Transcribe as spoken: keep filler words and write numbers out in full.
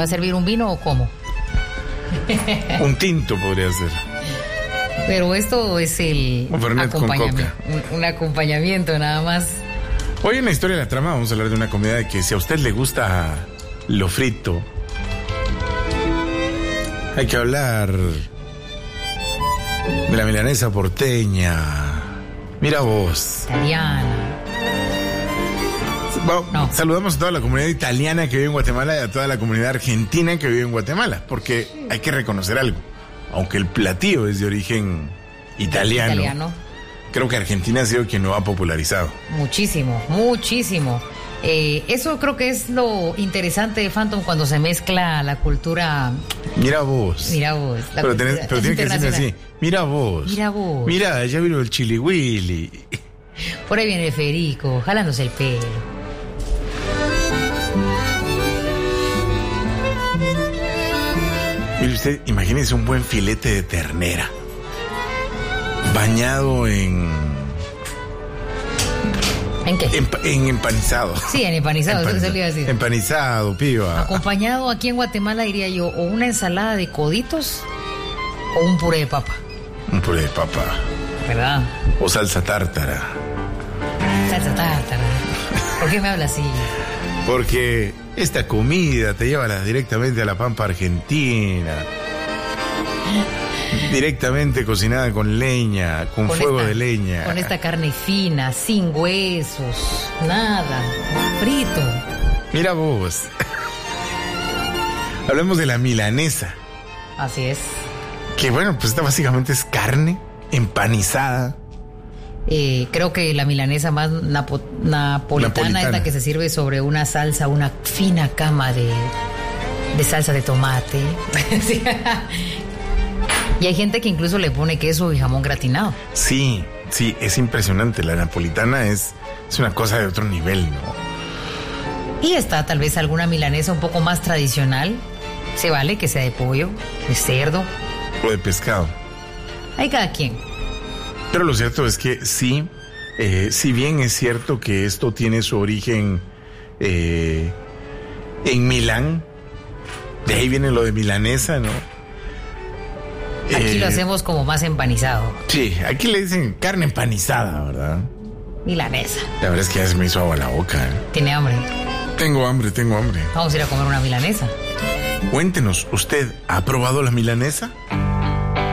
va a servir un vino o cómo? Un tinto podría ser. Pero esto es el un Fernet acompañamiento, con coca. Un, un acompañamiento nada más. Hoy en la historia de la trama vamos a hablar de una comida de que si a usted le gusta lo frito, hay que hablar de la milanesa porteña. Mira vos. Italiana. Bueno, no. Saludamos a toda la comunidad italiana que vive en Guatemala y a toda la comunidad argentina que vive en Guatemala, porque hay que reconocer algo. Aunque el platillo es de origen italiano, italiano, creo que Argentina ha sido quien lo ha popularizado. Muchísimo, muchísimo. Eh, eso creo que es lo interesante de Phantom cuando se mezcla la cultura. Mira vos. Mira vos. La pero tenés, pero tiene que decirme así. Mira vos. Mira vos. Mira, ya vino el Chili Willy. Por ahí viene el Federico, jalándose el pelo. Mire usted, imagínese un buen filete de ternera bañado en... ¿En qué? En, en empanizado. Sí, en empanizado, empanizado. Eso que se le iba a decir. Empanizado, piba. Acompañado aquí en Guatemala, diría yo, o una ensalada de coditos o un puré de papa. Un puré de papa. ¿Verdad? O salsa tártara. Salsa tártara. ¿Por qué me habla así? Porque esta comida te lleva directamente a la pampa argentina. Directamente cocinada con leña, con, con fuego esta, de leña. Con esta carne fina, sin huesos, nada, frito. Mira vos. Hablemos de la milanesa. Así es. Que bueno, pues esta básicamente es carne empanizada. Eh, creo que la milanesa más napo- napolitana, napolitana es la que se sirve sobre una salsa, una fina cama de, de salsa de tomate. Sí. Y hay gente que incluso le pone queso y jamón gratinado. Sí, sí, es impresionante. La napolitana es, es una cosa de otro nivel, ¿no? Y está tal vez alguna milanesa un poco más tradicional. Se vale que sea de pollo, de cerdo. O de pescado. Hay cada quien. Pero lo cierto es que sí, eh, si bien es cierto que esto tiene su origen eh, en Milán, de ahí viene lo de milanesa, ¿no? Aquí eh, lo hacemos como más empanizado. Sí, aquí le dicen carne empanizada, ¿verdad? Milanesa. La verdad es que ya se me hizo agua la boca. ¿eh? ¿Tiene hambre? Tengo hambre, tengo hambre. Vamos a ir a comer una milanesa. Cuéntenos, ¿usted ha probado la milanesa?